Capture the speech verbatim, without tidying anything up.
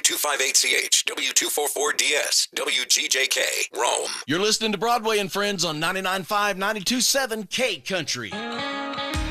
two five eight C H, W two forty-four D S, W G J K, Rome. You're listening to Broadway and Friends on ninety-nine point five, ninety-two point seven K Country.